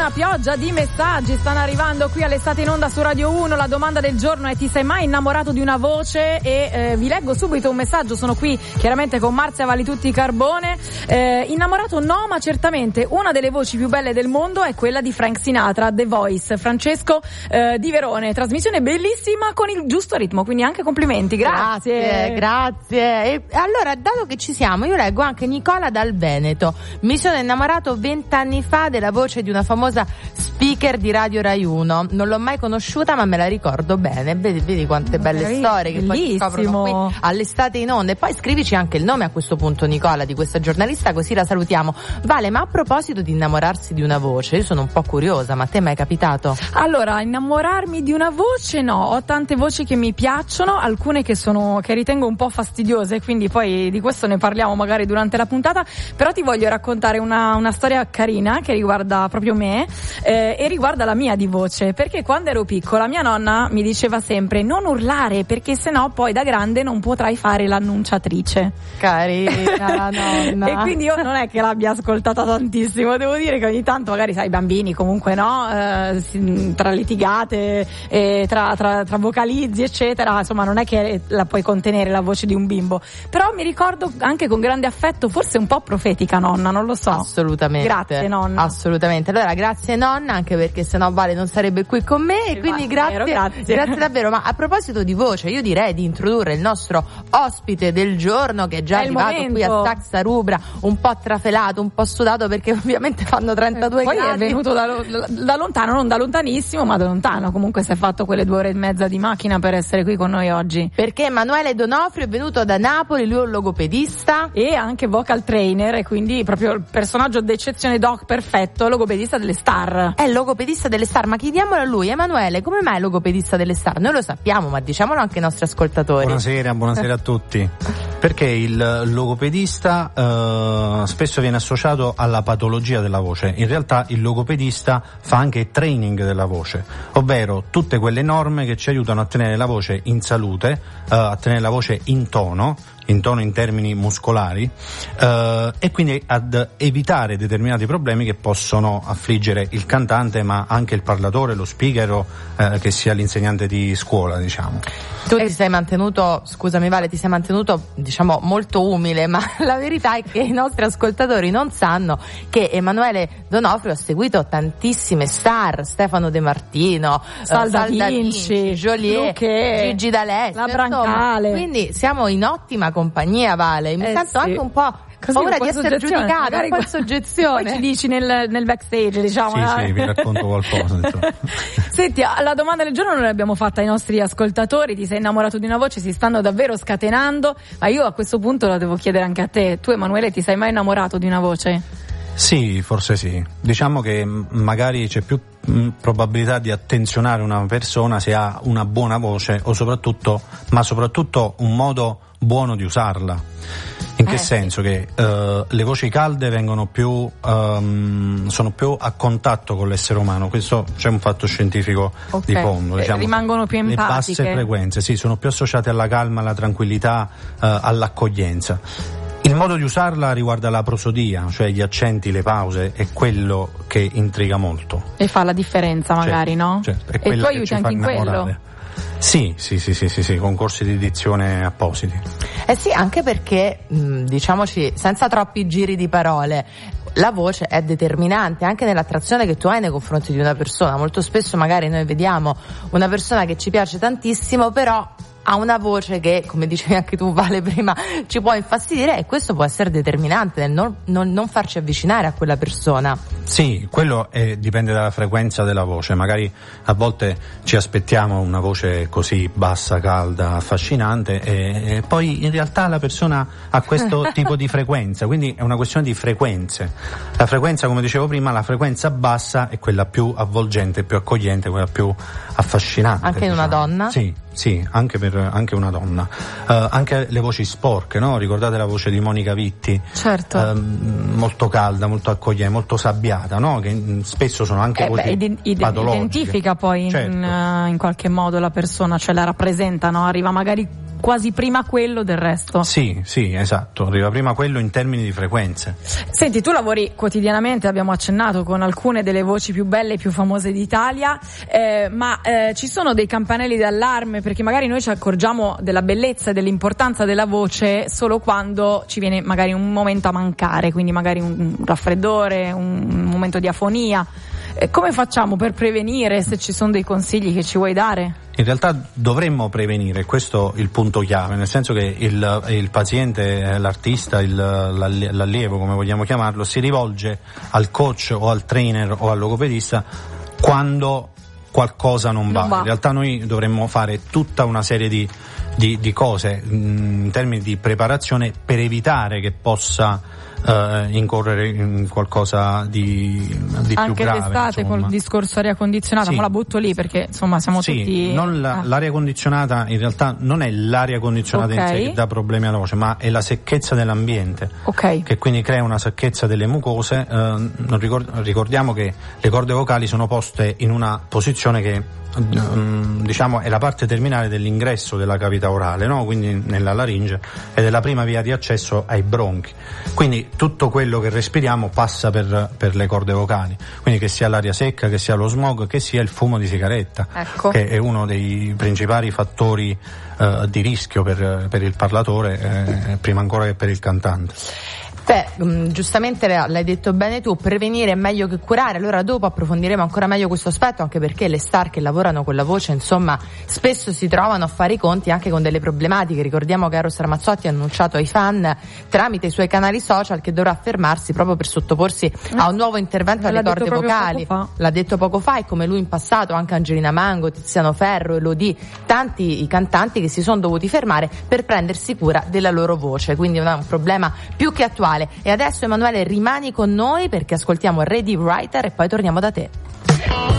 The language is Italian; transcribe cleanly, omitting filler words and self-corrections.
una pioggia di messaggi stanno arrivando qui all'Estate in Onda su Radio 1. La domanda del giorno è: ti sei mai innamorato di una voce? E vi leggo subito un messaggio. Sono qui chiaramente con Marzia Valitutti Carbone. Innamorato no, ma certamente una delle voci più belle del mondo è quella di Frank Sinatra, The Voice. Francesco di Verone, trasmissione bellissima con il giusto ritmo, quindi anche complimenti. Grazie. E allora, dato che ci siamo, io leggo anche Nicola dal Veneto. Mi sono innamorato 20 anni fa della voce di una famosa speaker di Radio Rai 1. Non l'ho mai conosciuta, ma me la ricordo bene. Vedi quante belle storie che poi si scoprono qui all'Estate in Onda. E poi scrivici anche il nome a questo punto, Nicola, di questa giornalista, così la salutiamo. Vale, ma a proposito di innamorarsi di una voce, io sono un po' curiosa, ma a te mai è capitato? Allora, innamorarmi di una voce no, ho tante voci che mi piacciono, alcune che ritengo un po' fastidiose, quindi poi di questo ne parliamo magari durante la puntata. Però ti voglio raccontare una storia carina che riguarda proprio me e riguarda la mia di voce, perché quando ero piccola mia nonna mi diceva sempre: non urlare, perché sennò poi da grande non potrai fare l'annunciatrice. Carina nonna. E quindi io non è che l'abbia ascoltata tantissimo, devo dire che ogni tanto magari sai, i bambini comunque no, tra litigate tra vocalizzi eccetera, insomma non è che la puoi contenere la voce di un bimbo. Però mi ricordo anche con grande affetto, forse un po' profetica nonna, non lo so. Assolutamente. Grazie nonna. Assolutamente. Allora grazie nonna, anche perché sennò Vale non sarebbe qui con me, e quindi grazie davvero. Ma a proposito di voce, io direi di introdurre il nostro ospite del giorno, che è già arrivato qui a Saxa Rubra, un po' trafelato, un po' sudato, perché ovviamente fanno 32 poi gradi. Poi è venuto da lontano, non da lontanissimo, ma da lontano. Comunque si è fatto quelle 2 ore e mezza di macchina per essere qui con noi oggi. Perché Emanuele D'Onofrio è venuto da Napoli, lui è un logopedista e anche vocal trainer, e quindi proprio il personaggio d'eccezione, doc perfetto, logopedista delle star. È il logopedista delle star, ma chiediamolo a lui. Emanuele, come mai è logopedista delle star? Noi lo sappiamo, ma diciamolo anche ai nostri ascoltatori. Buonasera a tutti. Perché il logopedista spesso viene associato alla patologia della voce. In realtà il logopedista fa anche training della voce, ovvero tutte quelle norme che ci aiutano a tenere la voce in salute, a tenere la voce in tono in termini muscolari, e quindi ad evitare determinati problemi che possono affliggere il cantante, ma anche il parlatore, lo speaker o che sia l'insegnante di scuola, diciamo. Tu ti sei mantenuto, scusami Vale, ti sei mantenuto diciamo molto umile, ma la verità è che i nostri ascoltatori non sanno che Emanuele D'Onofrio ha seguito tantissime star: Stefano De Martino, Salda Vinci, Joliet, Gigi D'Alessio, la Brancale. Quindi siamo in ottima compagnia, Vale. Mi sento anche un po' paura di essere giudicata, un po' in soggezione. Poi ci dici nel backstage, diciamo. Sì, vi racconto qualcosa. Senti, la domanda del giorno non l'abbiamo fatta ai nostri ascoltatori. Ti sei innamorato di una voce? Si stanno davvero scatenando, ma io a questo punto la devo chiedere anche a te. Tu, Emanuele, ti sei mai innamorato di una voce? Sì, forse sì. Diciamo che magari c'è più probabilità di attenzionare una persona se ha una buona voce, o soprattutto un modo buono di usarla. In che senso? Che le voci calde vengono sono più a contatto con l'essere umano. Questo c'è un fatto scientifico di fondo. Diciamo, rimangono più empatiche. Le basse frequenze, sì, sono più associate alla calma, alla tranquillità, all'accoglienza. Il modo di usarla riguarda la prosodia, cioè gli accenti, le pause, è quello che intriga molto. E fa la differenza magari, no? Certo, e tu aiuti anche in quello? Sì, concorsi di dizione appositi. Sì, anche perché, diciamoci, senza troppi giri di parole, la voce è determinante anche nell'attrazione che tu hai nei confronti di una persona. Molto spesso magari noi vediamo una persona che ci piace tantissimo, però ha una voce che, come dicevi anche tu Vale prima, ci può infastidire, e questo può essere determinante nel non farci avvicinare a quella persona. Sì, quello dipende dalla frequenza della voce. Magari a volte ci aspettiamo una voce così bassa, calda, affascinante, e poi in realtà la persona ha questo tipo di frequenza, quindi è una questione di frequenze. La frequenza, come dicevo prima, la frequenza bassa è quella più avvolgente, più accogliente, quella più affascinante. Anche in una donna? Sì, anche una donna. Anche le voci sporche, no? Ricordate la voce di Monica Vitti? Certo. Molto calda, molto accogliente, molto sabbiata, no? Che spesso sono anche voci patologiche. Identifica poi, certo, in qualche modo la persona, cioè la rappresenta, no? Arriva magari quasi prima quello del resto. Sì, esatto, arriva prima quello in termini di frequenze. Senti, tu lavori quotidianamente, abbiamo accennato, con alcune delle voci più belle e più famose d'Italia, ma ci sono dei campanelli d'allarme, perché magari noi ci accorgiamo della bellezza e dell'importanza della voce solo quando ci viene magari un momento a mancare, quindi magari un raffreddore, un momento di afonia. Come facciamo per prevenire, se ci sono dei consigli che ci vuoi dare? In realtà dovremmo prevenire, questo è il punto chiave, nel senso che il paziente, l'artista, l'allievo, come vogliamo chiamarlo, si rivolge al coach o al trainer o al logopedista quando qualcosa non va. In realtà noi dovremmo fare tutta una serie di cose in termini di preparazione per evitare che possa incorrere in qualcosa di più grave. Anche d'estate col discorso aria condizionata, sì. Ma la butto lì perché insomma siamo tutti... L'aria condizionata in realtà non è l'aria condizionata in sé che dà problemi alla voce, ma è la secchezza dell'ambiente, che quindi crea una secchezza delle mucose. Ricordiamo che le corde vocali sono poste in una posizione che diciamo è la parte terminale dell'ingresso della cavità orale, no? Quindi nella laringe, ed è la prima via di accesso ai bronchi, quindi tutto quello che respiriamo passa per le corde vocali, quindi che sia l'aria secca, che sia lo smog, che sia il fumo di sigaretta, che è uno dei principali fattori di rischio per il parlatore, prima ancora che per il cantante. Giustamente l'hai detto bene tu, prevenire è meglio che curare. Allora dopo approfondiremo ancora meglio questo aspetto, anche perché le star che lavorano con la voce insomma spesso si trovano a fare i conti anche con delle problematiche. Ricordiamo che Eros Ramazzotti ha annunciato ai fan tramite i suoi canali social che dovrà fermarsi proprio per sottoporsi a un nuovo intervento alle corde vocali. L'ha detto poco fa, e come lui in passato anche Angelina Mango, Tiziano Ferro, Elodie, tanti i cantanti che si sono dovuti fermare per prendersi cura della loro voce, quindi è un problema più che attuale. E adesso Emanuele rimani con noi perché ascoltiamo Ready Writer e poi torniamo da te.